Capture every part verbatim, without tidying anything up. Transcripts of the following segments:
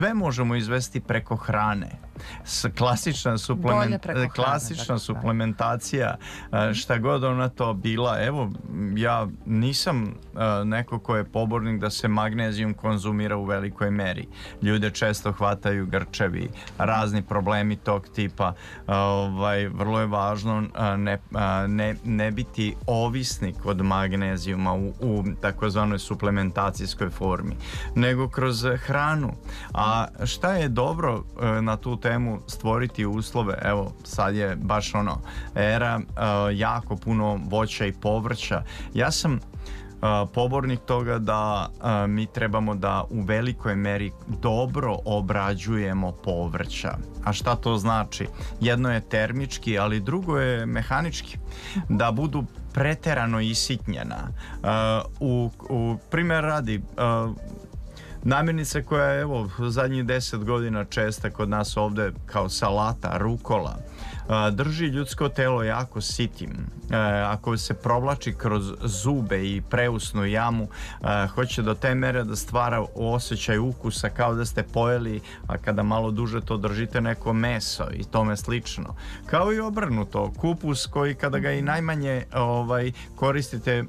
sve možemo izvesti preko hrane. Klasična, suplement, klasična hrane, suplementacija, šta god ona to bila. Evo, ja nisam neko ko je pobornik da se magnezijum konzumira u velikoj meri. Ljude često hvataju grčevi, razni problemi tog tipa. Ovaj, vrlo je važno ne, ne, ne biti ovisnik od magnezijuma u, u takozvanoj suplementacijskoj formi, nego kroz hranu. A šta je dobro na tu temu stvoriti uslove? Evo, sad je baš ono era uh, jako puno voća i povrća. Ja sam Uh, pobornik toga da uh, mi trebamo da u velikoj meri dobro obrađujemo povrća. A šta to znači? Jedno je termički, ali drugo je mehanički. Da budu preterano isitnjena. Uh, u, u primjer radi, uh, namirnica koja je evo zadnjih deset godina česta kod nas ovde kao salata, rukola, drži ljudsko telo jako sitim. Ako se provlači kroz zube i preusnu jamu, hoće do te mere da stvara osjećaj ukusa kao da ste pojeli, a kada malo duže to držite, neko meso i tome slično. Kao i obrnuto, kupus koji kada ga i najmanje ovaj, koristite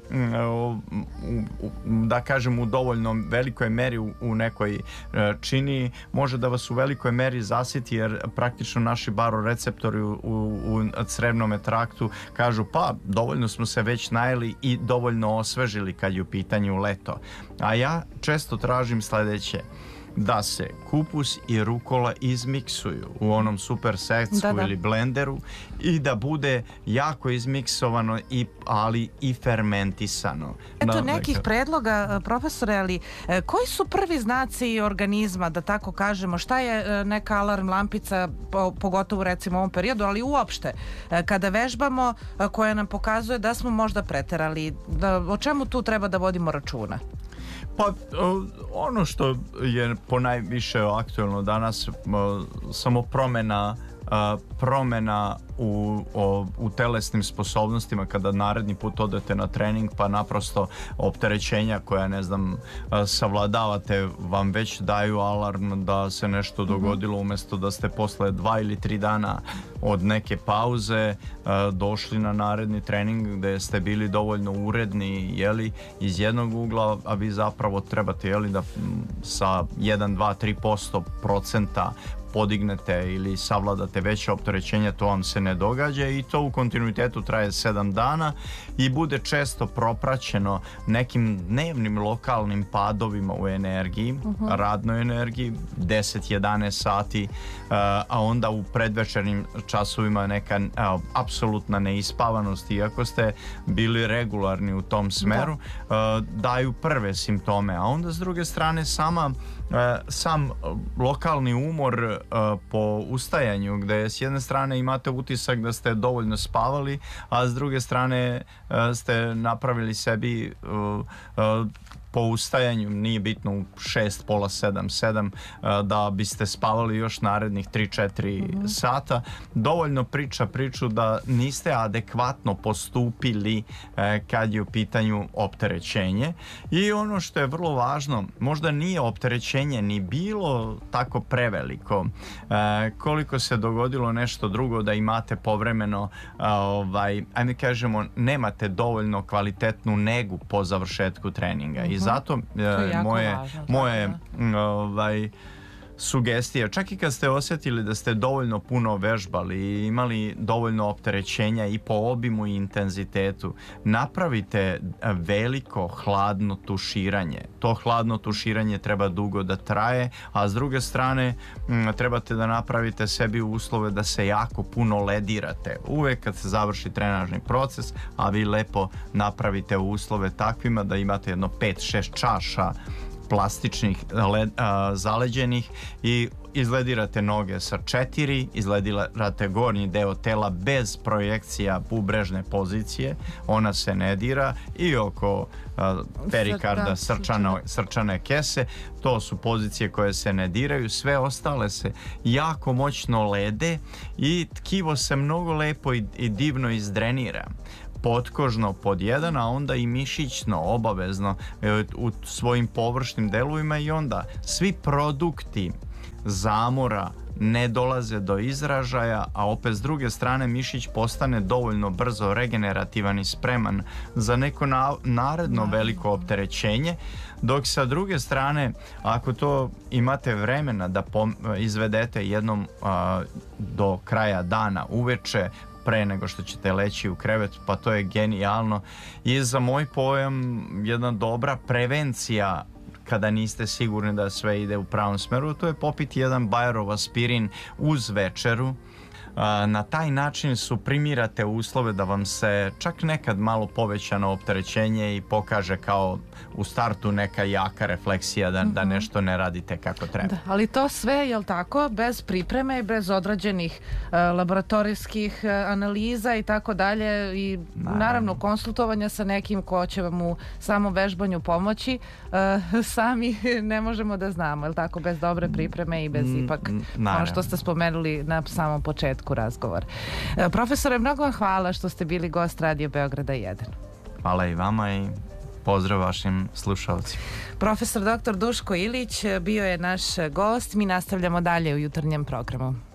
da kažem u dovoljno velikoj meri u, u nekoj čini, može da vas u velikoj meri zasiti, jer praktično naši baroreceptori u, u crevnom traktu kažu pa dovoljno smo se već najeli i dovoljno osvežili kad je u pitanju leto. A ja često tražim sledeće: da se kupus i rukola izmiksuju u onom super secku da, da. ili blenderu i da bude jako izmiksovano, i, ali i fermentisano. Eto da, nekih neka... predloga, profesore, ali e, koji su prvi znaci organizma, da tako kažemo, šta je e, neka alarm lampica, po, pogotovo recimo u ovom periodu, ali uopšte, e, kada vežbamo, e, koja nam pokazuje da smo možda preterali, da, o čemu tu treba da vodimo računa? Pa ono što je ponajviše aktuelno danas, samo promena promena u, o, u telesnim sposobnostima kada naredni put odete na trening, pa naprosto opterećenja koja ne znam savladavate vam već daju alarm da se nešto dogodilo, umjesto da ste posle dva ili tri dana od neke pauze došli na naredni trening gde ste bili dovoljno uredni, jeli, iz jednog ugla, a vi zapravo trebate, jeli, da sa jedan, dva, tri posto procenta podignete ili savladate veće opterećenja. To vam se ne događa i to u kontinuitetu traje sedam dana i bude često propraćeno nekim dnevnim lokalnim padovima u energiji, uh-huh. radnoj energiji, deset do jedanaest sati, a onda u predvečernim časovima neka apsolutna neispavanost, iako ste bili regularni u tom smeru, da. daju prve simptome, a onda s druge strane sama sam lokalni umor po ustajanju, gde s jedne strane imate utisak da ste dovoljno spavali, a s druge strane ste napravili sebi po ustajanju, nije bitno u šest, pola sedam, sedam, da biste spavali još narednih tri četiri mm-hmm. sata, dovoljno priča priču da niste adekvatno postupili kad je u pitanju opterećenje. I ono što je vrlo važno, možda nije opterećenje ni bilo tako preveliko, koliko se dogodilo nešto drugo da imate povremeno, ovaj, ajme kažemo, nemate dovoljno kvalitetnu negu po završetku treninga. Mm-hmm. I zato e, moje, važno, moje ovaj, sugestije, čak i kad ste osjetili da ste dovoljno puno vežbali i imali dovoljno opterećenja i po obimu i intenzitetu, napravite veliko hladno tuširanje. To hladno tuširanje treba dugo da traje, a s druge strane m, trebate da napravite sebi uslove da se jako puno ledirate. Uvek kad se završi trenažni proces, a vi lepo napravite uslove takvima da imate jedno pet šest čaša plastičnih led, a, zaleđenih i izledirate noge sa četiri, izledirate gornji deo tela bez projekcija bubrežne pozicije, ona se ne dira, i oko a, perikarda, srčano, srčane kese, to su pozicije koje se ne diraju, sve ostale se jako moćno lede i tkivo se mnogo lepo i, i divno izdrenira. Potkožno pod jedan, a onda i mišićno obavezno u svojim površnim delovima, i onda svi produkti zamora ne dolaze do izražaja, a opet s druge strane mišić postane dovoljno brzo regenerativan i spreman za neko na, naredno veliko opterećenje, dok sa druge strane ako to imate vremena da pom, izvedete jednom a, do kraja dana uveče pre nego što ćete leći u krevet, pa to je genijalno i za moj pojam jedna dobra prevencija kada niste sigurni da sve ide u pravom smeru, to je popiti jedan Bayerov aspirin uz večeru. Na taj način suprimirate uslove da vam se čak nekad malo povećano opterećenje i pokaže kao u startu neka jaka refleksija da, da nešto ne radite kako treba. Da, ali to sve, jel tako, bez pripreme i bez odrađenih uh, laboratorijskih uh, analiza i tako dalje i naravno. naravno konsultovanja sa nekim ko će vam u samom vežbanju pomoći, uh, sami ne možemo da znamo, jel tako, bez dobre pripreme i bez ipak naravno. ono što ste spomenuli na samom početku razgovor. Profesore, mnogo vam hvala što ste bili gost Radio Beograda jedan. Hvala i vama i pozdrav vašim slušalcima. Profesor doktor Duško Ilić bio je naš gost. Mi nastavljamo dalje u jutarnjem programu.